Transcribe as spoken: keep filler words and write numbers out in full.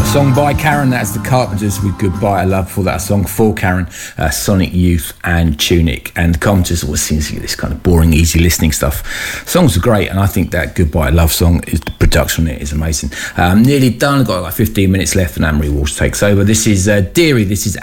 Song by Karen, that's the Carpenters with Goodbye I Love. Before that, a song for Karen, uh, Sonic Youth and Tunic. And the Carpenters always seems to get this kind of boring, easy listening stuff. Songs are great, and I think that Goodbye I Love song, is the production on it is amazing. Um, nearly done, got like fifteen minutes left, and Anne-Marie Walsh takes over. This is uh, Deary, this is